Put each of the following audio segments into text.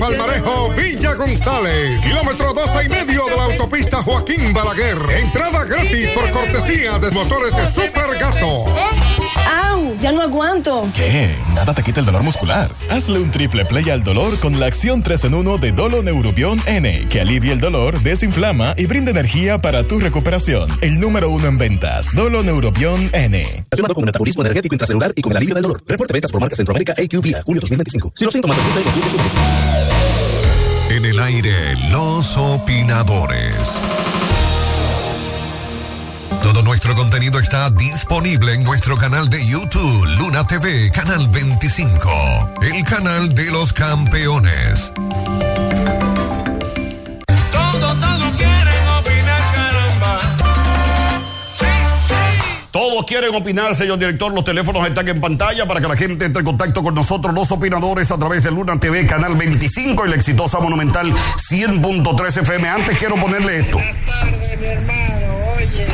Palmarejo, Villa González. Kilómetro 12,5 de la autopista Joaquín Balaguer. Entrada gratis por cortesía de Motores Super Gato. ¡Au! Ya no aguanto. ¿Qué? Nada te quita el dolor muscular. Hazle un triple play al dolor con la acción 3 en 1 de Dolo Neurobion N, que alivia el dolor, desinflama y brinda energía para tu recuperación. El número 1 en ventas, Dolo Neurobion N. Relacionado con el metabolismo energético intracelular y con el alivio del dolor. Reporte ventas por marca Centroamérica AQ Vía, julio 2025. Si los síntomas persisten, consulte su médico. En el aire, los opinadores. Todo nuestro contenido está disponible en nuestro canal de YouTube, Luna TV, Canal 25, el canal de los campeones. Todos quieren opinar, caramba. Sí, sí. Todos quieren opinar, señor director. Los teléfonos están en pantalla para que la gente entre en contacto con nosotros, los opinadores, a través de Luna TV, Canal 25 y la exitosa Monumental 100.3 FM. Antes quiero ponerle esto. Buenas tardes, mi hermano. Oye,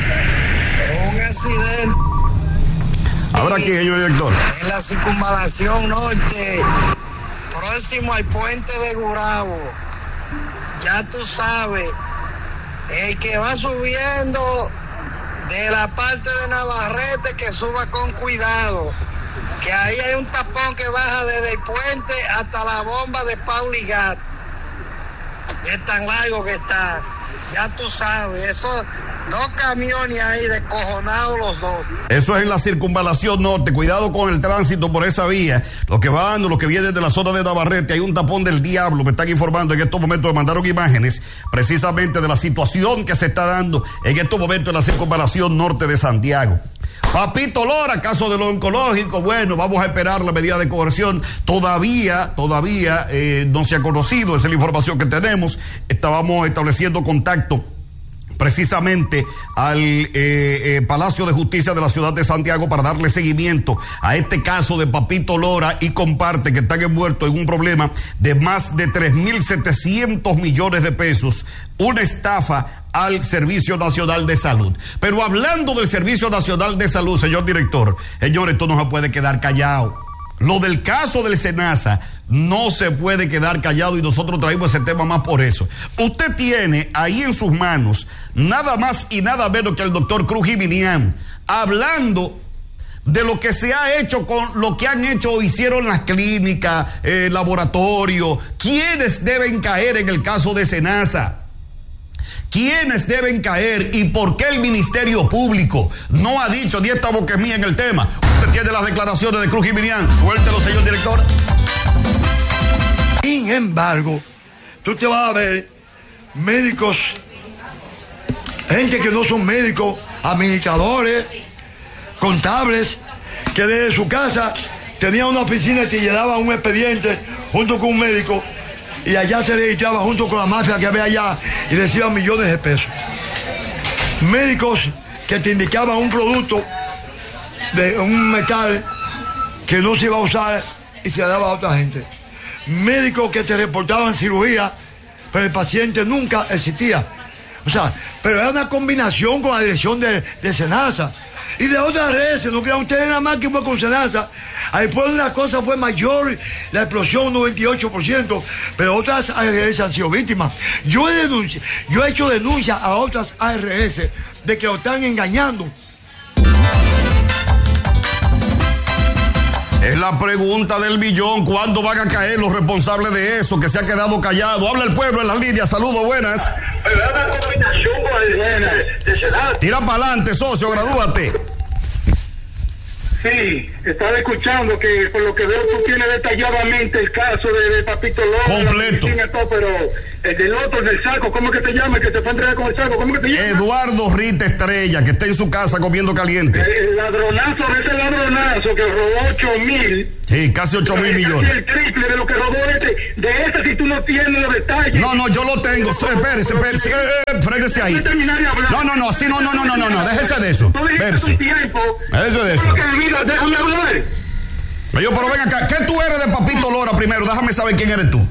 un accidente. Ahora aquí, señor director. En la circunvalación norte, próximo al puente de Gurabo. Ya tú sabes, el que va subiendo de la parte de Navarrete, que suba con cuidado, que ahí hay un tapón que baja desde el puente hasta la bomba de Pauligat. Es tan largo que está, ya tú sabes, esos 2 camiones ahí descojonados los dos. Eso es en la circunvalación norte. Cuidado con el tránsito por esa vía. Los que van, los que vienen de la zona de Navarrete, hay un tapón del diablo. Me están informando en estos momentos, me mandaron imágenes precisamente de la situación que se está dando en estos momentos en la circunvalación norte de Santiago. Papito Lora, caso de lo oncológico, bueno, vamos a esperar la medida de coerción. Todavía no se ha conocido, esa es la información que tenemos. Estábamos estableciendo contacto precisamente al Palacio de Justicia de la ciudad de Santiago para darle seguimiento a este caso de Papito Lora y Comparte, que están envueltos en un problema de más de 3.700 millones de pesos, una estafa al Servicio Nacional de Salud. Pero hablando del Servicio Nacional de Salud, señor director, señor, esto no se puede quedar callado. Lo del caso del SENASA no se puede quedar callado y nosotros traímos ese tema más por eso. Usted tiene ahí en sus manos nada más y nada menos que el doctor Cruz Jiminián hablando de lo que se ha hecho con lo que han hecho o hicieron las clínicas, laboratorios, quiénes deben caer en el caso de SENASA. ¿Quiénes deben caer y por qué el Ministerio Público no ha dicho ni esta boca mía en el tema? Usted tiene las declaraciones de Cruz Jiminián. Suéltelo, señor director. Sin embargo, tú te vas a ver médicos, gente que no son médicos, administradores, contables, que desde su casa tenía una oficina y te llevaba un expediente junto con un médico y allá se registraba junto con la mafia que había allá y recibían millones de pesos. Médicos que te indicaban un producto de un metal que no se iba a usar y se daba a otra gente. Médicos que te reportaban cirugía, pero el paciente nunca existía. O sea, pero era una combinación con la dirección de SENASA. Y de otras redes, no crean ustedes nada más que fue con SENASA. Ahí fue una cosa fue mayor, la explosión 98%, pero otras ARS han sido víctimas. Yo he hecho denuncia a otras ARS de que lo están engañando. Es la pregunta del millón. ¿Cuándo van a caer los responsables de eso que se ha quedado callado? Habla el pueblo en las líneas. Saludos, buenas. Pero es una combinación con el de Senado. Tira para adelante, socio, gradúate. Sí, estaba escuchando que por lo que veo tú tienes detalladamente el caso de Papito Lora. Completo. Pero el del otro, del saco, ¿cómo que te llama? Que te fue a entregar con el saco, ¿cómo que te llama? Eduardo Rita Estrella, que está en su casa comiendo caliente. El ladronazo, ese ladronazo que robó 8,000. Sí, casi 8,000 millones. El triple de lo que robó de este si tú no tienes los detalles. No, yo lo tengo. Espérese, fréndese ahí. No, así no, déjese de eso. Espérese. Eso es de eso. Mira, déjame hablar. Pero ven acá, ¿qué tú eres de Papito Lora primero? Déjame saber quién eres tú.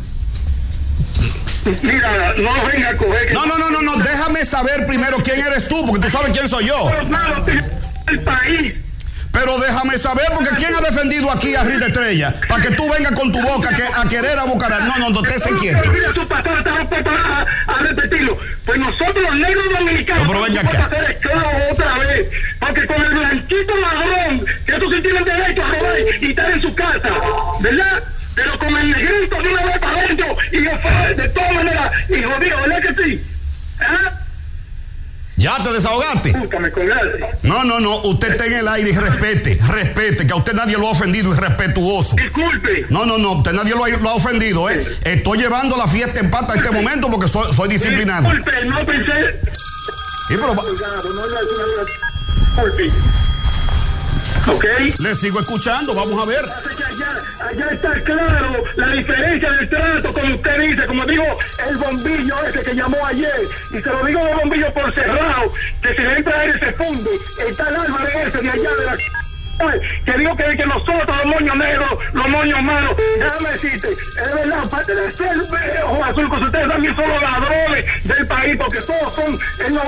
Mira, no venga a coger. No, déjame saber primero quién eres tú, porque tú sabes quién soy yo. El país. Pero déjame saber, porque ¿quién ha defendido aquí a Rita Estrella? Para que tú vengas con tu boca a querer a Bucaram. No, usted se quieto. A repetirlo. Pues nosotros los negros dominicanos no, pero venga acá. vamos a ser esclavos otra vez. Porque con el blanquito ladrón, que estos sí tienen derecho a robar y estar en su casa, ¿verdad? Pero con el negrito de una vez para adentro y yo de todas maneras, y jodido, ¿verdad que sí? ¿Ah? ¿Ya te desahogaste? No, usted está en el aire y respete, que a usted nadie lo ha ofendido, y respetuoso. Disculpe. No, usted nadie lo ha ofendido, ¿eh? Estoy llevando la fiesta en pata en este momento porque soy disciplinado. Disculpe, no pensé. Sí, pero... ¿Ok? Le sigo escuchando, vamos a ver. Allá está claro la diferencia del trato, como usted dice, como digo, el bombillo ese que llamó ayer, y se lo digo de bombillo por cerrado, que si le entra aire se funde, está el Álvarez ese de allá de la... que digo que nosotros, los moños negros, los moños malos, déjame decirte, es verdad, aparte de ser ojo azul, que ustedes también son los ladrones del país, porque todos son el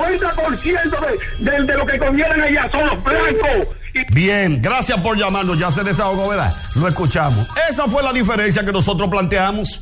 90% de lo que convienen allá, son los blancos. Bien, gracias por llamarnos, ya se desahogó, ¿verdad? Lo escuchamos. Esa fue la diferencia que nosotros planteamos.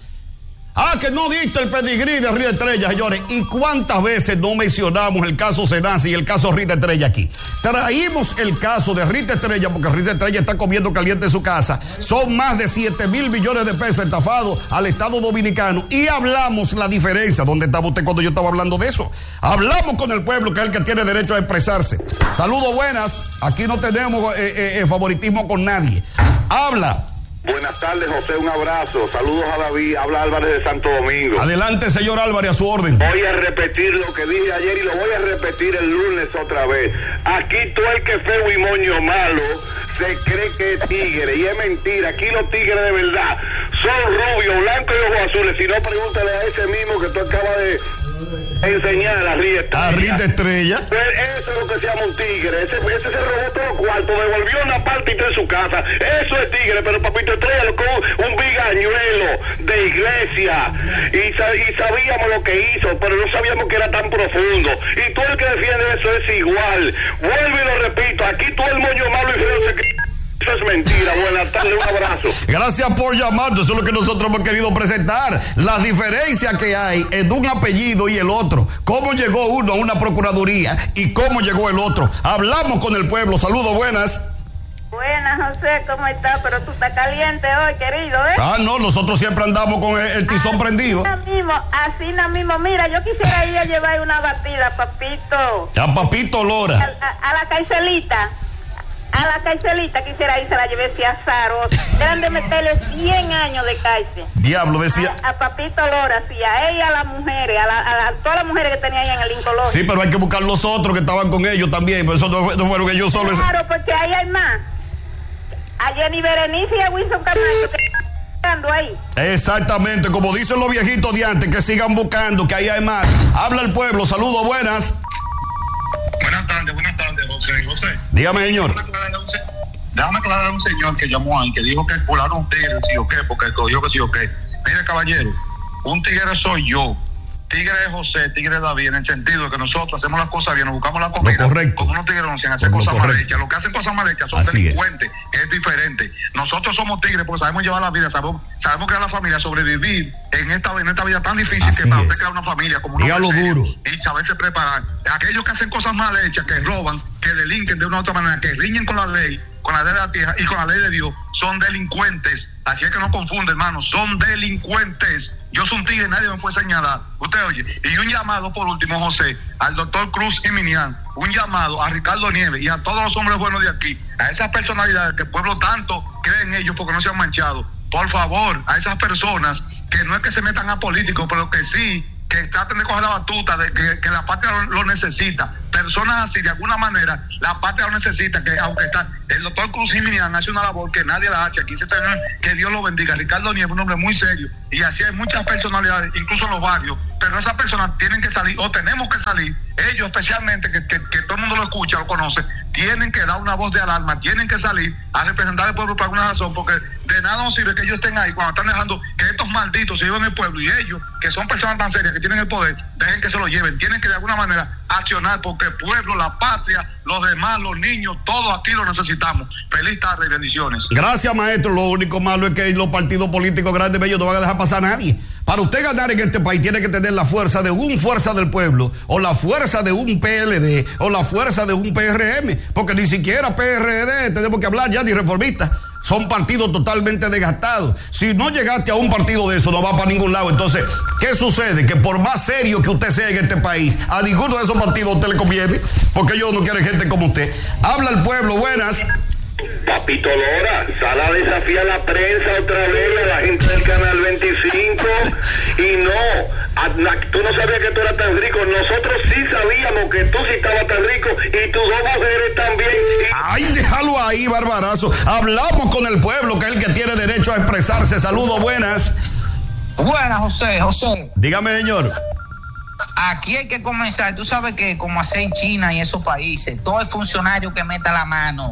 Que no diste el pedigrí de Rita Estrella, señores. ¿Y cuántas veces no mencionamos el caso Senasi y el caso Rita Estrella aquí? Traímos el caso de Rita Estrella porque Rita Estrella está comiendo caliente en su casa. Son más de 7,000 millones de pesos estafados al Estado Dominicano. Y hablamos la diferencia. ¿Dónde estaba usted cuando yo estaba hablando de eso? Hablamos con el pueblo, que es el que tiene derecho a expresarse. Saludos, buenas. Aquí no tenemos favoritismo con nadie. Habla. Buenas tardes, José, un abrazo. Saludos a David, habla Álvarez de Santo Domingo. Adelante, señor Álvarez, a su orden. Voy a repetir lo que dije ayer y lo voy a repetir el lunes otra vez. Aquí todo el que feo y moño malo se cree que es tigre, y es mentira. Aquí los tigres de verdad son rubios, blancos y ojos azules. Si no, pregúntale a ese mismo que tú acabas de enseñar, a Rita Estrella. A Rita Estrella. Pues eso es lo que se llama un tigre. Ese se robó todos los cuartos, devolvió una parte y todo en su casa. Eso es tigre, pero Papito Estrella lo cogió un bigañuelo de iglesia. Y sabíamos lo que hizo, pero no sabíamos que era tan profundo. Y todo el que defiende eso es igual. Vuelvo y lo repito, aquí todo el moño malo y feo se cree. Eso es mentira. Buenas tardes, un abrazo. Gracias por llamarnos. Eso es lo que nosotros hemos querido presentar. La diferencia que hay en un apellido y el otro. Cómo llegó uno a una procuraduría y cómo llegó el otro. Hablamos con el pueblo. Saludos, buenas. Buenas, José, ¿cómo estás? Pero tú estás caliente hoy, querido, ¿eh? No, nosotros siempre andamos con el tizón prendido. Así mismo. Mira, yo quisiera ir a llevar una batida, papito. A Papito Lora. A la carcelita. A la carcelita quisiera ir, se la llevé si azaroso. Deben de meterle 100 años de cárcel. Diablo, decía. A Papito Lora, sí, a ella, a las mujeres, a todas las mujeres que tenía ahí en el Incolor. Sí, pero hay que buscar los otros que estaban con ellos también, pero eso no fueron ellos solos. Claro, porque ahí hay más. A Jenny Berenice y a Wilson Camacho que están buscando ahí. Exactamente, como dicen los viejitos de antes, que sigan buscando, que ahí hay más. Habla el pueblo, saludos, buenas. Buenas tardes, José. Dígame, señor. Déjame aclarar a un señor que llamó ahí, que dijo que fulano un tigre, sí o qué, porque cogió que sí o qué. Mire, caballero, un tigre soy yo. Tigre es José, tigre es David, en el sentido de que nosotros hacemos las cosas bien, nos buscamos la comida. Como unos tigres no hacen hacer cosas mal hechas. Los que hacen cosas mal hechas son delincuentes, que es diferente. Nosotros somos tigres porque sabemos llevar la vida, sabemos crear la familia, sobrevivir en esta vida tan difícil que para usted crear una familia como una duro y saberse preparar. Aquellos que hacen cosas mal hechas, que roban, que delinquen de una u otra manera, que riñen con la ley de la tierra y con la ley de Dios, son delincuentes. Así es que no confunde, hermano, son delincuentes. Yo soy un tigre, nadie me puede señalar. Usted oye, y un llamado por último, José, al doctor Cruz y Minian, un llamado a Ricardo Nieves y a todos los hombres buenos de aquí, a esas personalidades que el pueblo tanto cree en ellos porque no se han manchado. Por favor, a esas personas que no es que se metan a políticos, pero que sí, que traten de coger la batuta, de que la patria lo necesita. Personas así, de alguna manera, la patria lo necesita, que aunque está, el doctor Cruz Jiménez hace una labor que nadie la hace. Aquí ese señor, que Dios lo bendiga. Ricardo Nieves, un hombre muy serio, y así hay muchas personalidades, incluso en los barrios, pero esas personas tienen que salir, o tenemos que salir, ellos especialmente, que todo el mundo lo escucha, lo conoce, tienen que dar una voz de alarma, tienen que salir a representar al pueblo por alguna razón, porque de nada nos sirve que ellos estén ahí cuando están dejando que estos malditos se lleven el pueblo, y ellos, que son personas tan serias, que tienen el poder, dejen que se lo lleven. Tienen que de alguna manera accionar, porque el pueblo, la patria, los demás, los niños, todos aquí lo necesitamos. Feliz tarde y bendiciones. Gracias, maestro. Lo único malo es que los partidos políticos grandes bellos no van a dejar pasar a nadie. Para usted ganar en este país tiene que tener la fuerza de un Fuerza del Pueblo, o la fuerza de un PLD, o la fuerza de un PRM, porque ni siquiera PRD tenemos que hablar ya de reformistas. Son partidos totalmente desgastados. Si no llegaste a un partido de eso, no va para ningún lado. Entonces, ¿qué sucede? Que por más serio que usted sea en este país, a ninguno de esos partidos a usted le conviene, porque ellos no quieren gente como usted. Habla el pueblo, buenas. Papito Lora, sal a desafiar la prensa otra vez, a la gente del Canal 25, y tú no sabías que tú eras tan rico, nosotros sí sabíamos que tú sí estabas tan rico, y tus dos mujeres también. Ay, déjalo ahí, barbarazo. Hablamos con el pueblo, que es el que tiene derecho a expresarse. Saludos, buenas. Buenas, José. Dígame, señor. Aquí hay que comenzar, tú sabes que como hace en China y esos países, todo el funcionario que meta la mano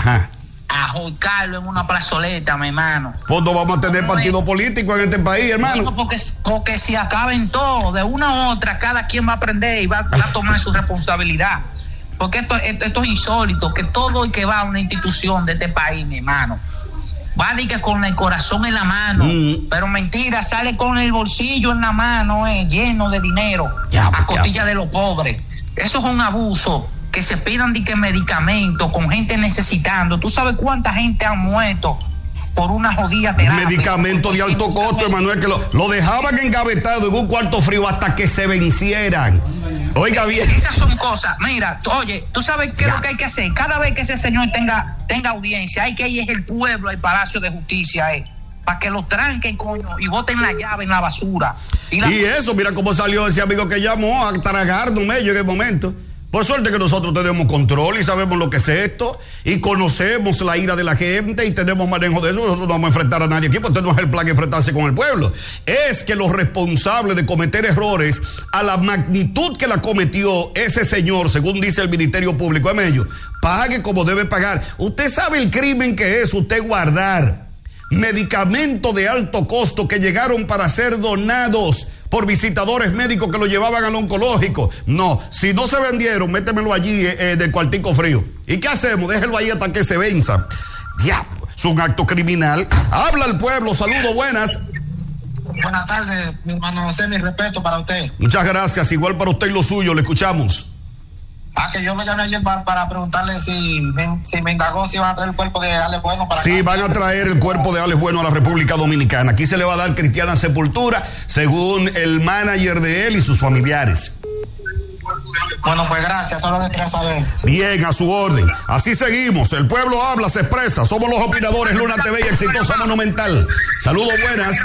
a jolcarlo en una plazoleta, mi hermano. Pues no vamos a tener partido político en este país, hermano. No, porque si acaben todo, de una u otra, cada quien va a aprender y va a tomar su responsabilidad. Porque esto es insólito, que todo el que va a una institución de este país, mi hermano, va a decir que con el corazón en la mano, pero mentira, sale con el bolsillo en la mano, lleno de dinero, a costilla de los pobres. Eso es un abuso, que se pidan de que medicamentos con gente necesitando. ¿Tú sabes cuánta gente ha muerto por una jodida terapia? Medicamentos de alto costo, Emanuel, que lo dejaban engavetado en un cuarto frío hasta que se vencieran. Oiga bien. Esas son cosas. Mira, oye, tú sabes qué es lo que hay que hacer. Cada vez que ese señor tenga audiencia, hay que ir el pueblo al Palacio de Justicia, para que lo tranquen, coño, y boten la llave en la basura. Y eso, mira cómo salió ese amigo que llamó a tragarnos medio en el momento. Por suerte que nosotros tenemos control y sabemos lo que es esto, y conocemos la ira de la gente y tenemos manejo de eso. Nosotros no vamos a enfrentar a nadie aquí, porque no es el plan de enfrentarse con el pueblo. Es que los responsables de cometer errores a la magnitud que la cometió ese señor, según dice el Ministerio Público, Emelio, pague como debe pagar. Usted sabe el crimen que es usted guardar medicamentos de alto costo que llegaron para ser donados por visitadores médicos que lo llevaban al oncológico. No, si no se vendieron, métemelo allí del cuartico frío. ¿Y qué hacemos? Déjelo ahí hasta que se venza. Diablo, es un acto criminal. Habla el pueblo, saludos, buenas. Buenas tardes, mi hermano José, mi respeto para usted. Muchas gracias, igual para usted y lo suyo, le escuchamos. Que yo me llamé ayer para preguntarle si me indagó si van a traer el cuerpo de Alex Bueno para acá. Sí, van a traer el cuerpo de Alex Bueno a la República Dominicana. Aquí se le va a dar cristiana sepultura, según el manager de él y sus familiares. Bueno, pues gracias, solo le quería saber. Bien, a su orden. Así seguimos. El pueblo habla, se expresa. Somos los opinadores, Luna TV y Exitosa Monumental. Saludos, buenas.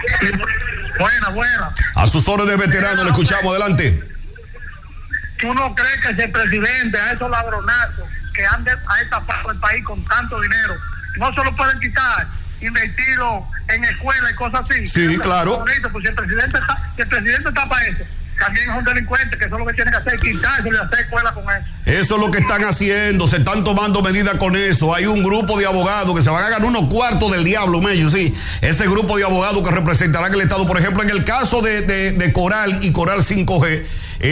Buenas. A sus órdenes, veteranos, le escuchamos. Adelante. ¿Tú no crees que ese presidente, a esos ladronazos que han estafado el país con tanto dinero, no se lo pueden quitar, invertirlo en escuelas y cosas así? Sí, claro. Bonito, pues si el presidente está para eso, también es un delincuente, que eso es lo que tiene que hacer, quitarse y hacer escuela con eso. Eso es lo que están haciendo, se están tomando medidas con eso. Hay un grupo de abogados que se van a ganar unos cuartos del diablo, Mello, sí. Ese grupo de abogados que representarán el Estado, por ejemplo, en el caso de Coral y Coral 5G,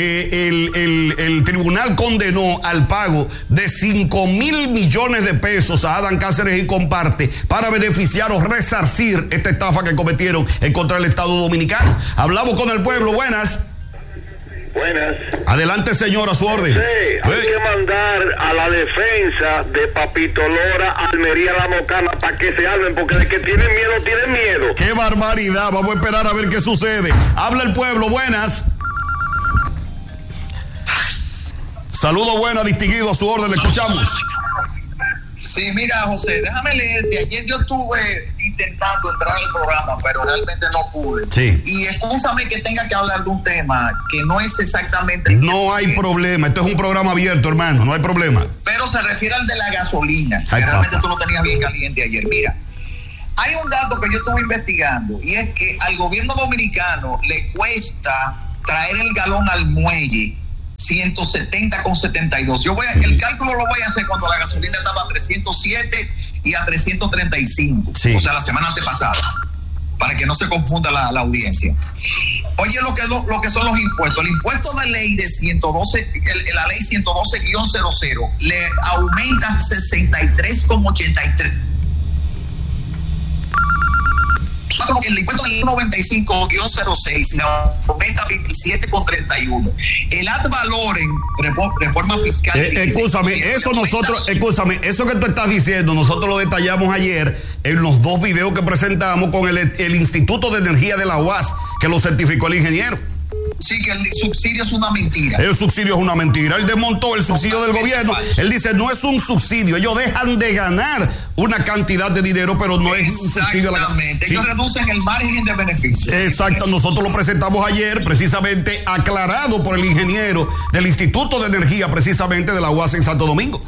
el tribunal condenó al pago de 5,000 millones de pesos a Adán Cáceres y comparte para beneficiar o resarcir esta estafa que cometieron en contra del Estado Dominicano. Hablamos con el pueblo, buenas. Buenas. Adelante, señor, a su orden. Sí, hay que mandar a la defensa de Papito Lora, Almería, La Mocana, para que se hablen, porque de que tienen miedo. ¡Qué barbaridad! Vamos a esperar a ver qué sucede. Habla el pueblo, buenas. Saludos, buenas, distinguido, a su orden, le escuchamos. Sí, mira, José, déjame leerte. Ayer yo estuve intentando entrar al programa, pero realmente no pude. Sí. Y excúsame que tenga que hablar de un tema que no es exactamente... No hay problema, esto es un programa abierto, hermano, no hay problema. Pero se refiere al de la gasolina, que realmente tú lo tenías bien caliente ayer. Mira, hay un dato que yo estuve investigando, y es que al gobierno dominicano le cuesta traer el galón al muelle 170,72. El cálculo lo voy a hacer cuando la gasolina estaba a 307 y a 335. Sí. O sea, la semana antepasada, para que no se confunda la audiencia. Oye lo que son los impuestos. El impuesto de ley de 112, la ley 112-00 le aumenta 63,83. El impuesto del 95-06 le aumenta 27,31. El ad valorem, reforma fiscal. Escúchame, eso que tú estás diciendo, nosotros lo detallamos ayer en los 2 videos que presentamos con el Instituto de Energía de la UAS, que lo certificó el ingeniero. Sí, que el subsidio es una mentira. El subsidio es una mentira. Él desmontó el subsidio del gobierno. Él dice, no es un subsidio. Ellos dejan de ganar una cantidad de dinero, pero no es un subsidio. Exactamente. Ellos reducen el margen de beneficio. Exacto. Nosotros lo presentamos ayer, precisamente aclarado por el ingeniero del Instituto de Energía, precisamente de la UAS en Santo Domingo.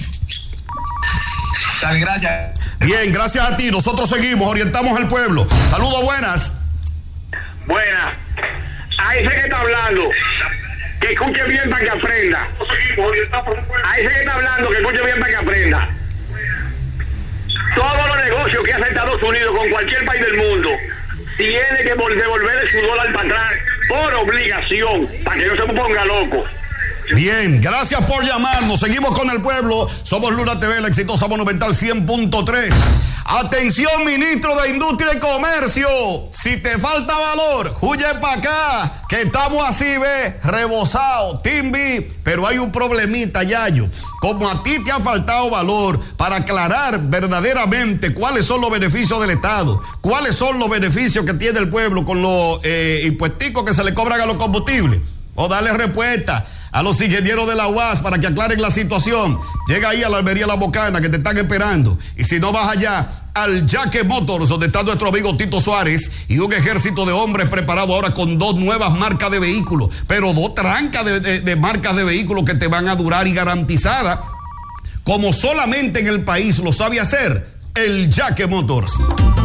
Gracias. Bien, gracias a ti. Nosotros seguimos, orientamos al pueblo. Saludos, buenas. Buenas. A ese que está hablando, que escuche bien para que aprenda. A ese que está hablando, que escuche bien para que aprenda. Todos los negocios que hace Estados Unidos con cualquier país del mundo tiene que devolver su dólar para atrás por obligación, para que no se ponga loco. Bien, gracias por llamarnos. Seguimos con el pueblo. Somos Luna TV, la exitosa Monumental 100.3. Atención, ministro de Industria y Comercio. Si te falta valor, huye para acá, que estamos así, rebosados, Timbi. Pero hay un problemita, Yayo. Como a ti te ha faltado valor para aclarar verdaderamente cuáles son los beneficios del Estado, cuáles son los beneficios que tiene el pueblo con los impuesticos que se le cobran a los combustibles, o darle respuesta a los ingenieros de la UAS para que aclaren la situación. Llega ahí a la Almería La Bocana, que te están esperando. Y si no, vas allá al Jaque Motors, donde está nuestro amigo Tito Suárez y un ejército de hombres preparado ahora con 2 nuevas marcas de vehículos, pero 2 trancas de marcas de vehículos que te van a durar y garantizada, como solamente en el país lo sabe hacer el Jaque Motors.